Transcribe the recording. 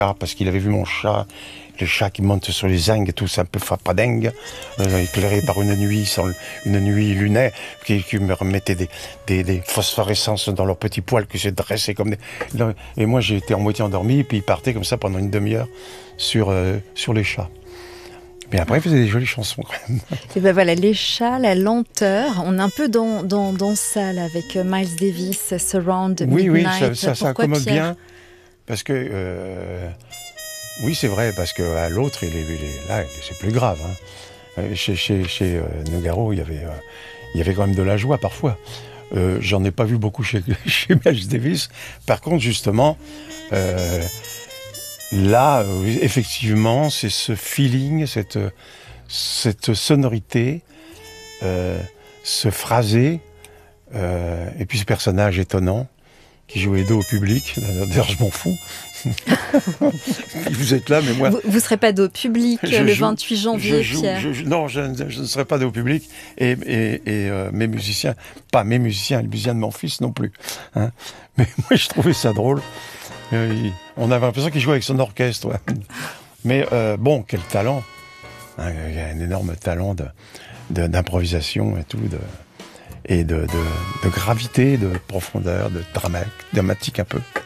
parce qu'il avait vu mon chat, le chat qui monte sur les zincs et tout, c'est un peu fapadingue, éclairé par une nuit lunaire, qui me remettait des phosphorescences dans leurs petits poils que j'ai dressés comme des... Et moi, j'étais en moitié endormi, puis il partait comme ça pendant une demi-heure sur les chats. Mais après, il faisait des jolies chansons quand même. Et ben voilà, les chats, la lenteur, on est un peu dans ça là, avec Miles Davis, Surround, Oui, Midnight. oui, ça accommode bien, parce que... oui, c'est vrai, parce qu'à l'autre, là, c'est plus grave. Hein. Chez Nougaro, il y avait quand même de la joie parfois. J'en ai pas vu beaucoup chez Miles Davis. Par contre, justement, là, effectivement, c'est ce feeling, cette sonorité, ce phrasé, et puis ce personnage étonnant qui jouait dos au public. D'ailleurs, je m'en fous. Vous êtes là, mais moi... Vous ne serez pas dos au public le 28 janvier, Pierre. Non, je ne serai pas dos au public. Et mes musiciens, pas mes musiciens, les musiciens de mon fils non plus. Hein. Mais moi, je trouvais ça drôle. On avait l'impression qu'il jouait avec son orchestre. Ouais. Mais bon, quel talent. Hein, il y a un énorme talent d'improvisation et tout, et de gravité, de profondeur, de dramatique un peu.